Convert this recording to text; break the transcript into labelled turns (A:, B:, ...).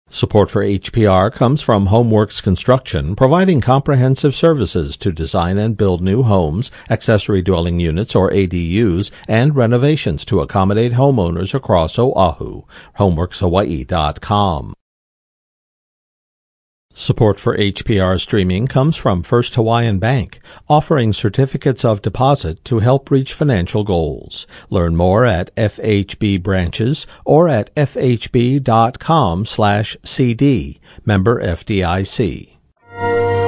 A: Support for HPR comes from HomeWorks Construction, providing comprehensive services to design and build new homes, accessory dwelling units or ADUs, and renovations to accommodate homeowners across Oahu. HomeWorksHawaii.com. Support for HPR streaming comes from First Hawaiian Bank, offering certificates of deposit to help reach financial goals. Learn more at FHB branches or at fhb.com/cd. Member FDIC.